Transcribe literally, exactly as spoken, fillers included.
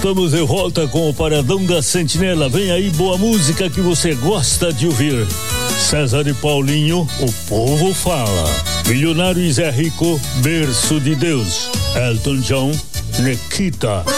Estamos de volta com o Paradão da Sentinela. Vem aí boa música que você gosta de ouvir. César e Paulinho, O Povo Fala. Milionário e Zé Rico, Berço de Deus. Elton John, Nikita.